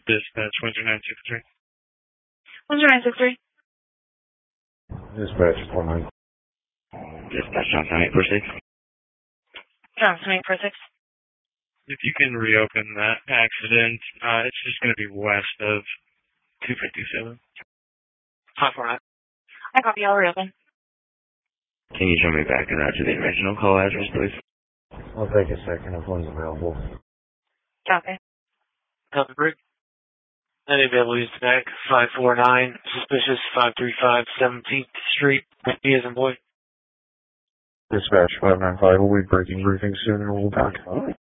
Dispatch 10963. 10963. Dispatch 49. Dispatch Johnson 846. Johnson 846. If you can reopen that accident, it's just going to be west of 257. 549. I copy, I'll reopen. Can you show me back and route to the original call address, please? I'll take a second if one's available. Copy. Copy, Brick. Any available use back, 549, suspicious, 535 17th Street, B as in boy. Dispatch 595, we'll be breaking briefing soon and we'll be back.